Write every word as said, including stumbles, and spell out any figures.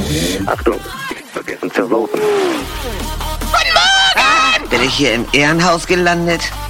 Achtung, nicht vergessen zu voten. Bin ich hier im Ehrenhaus gelandet?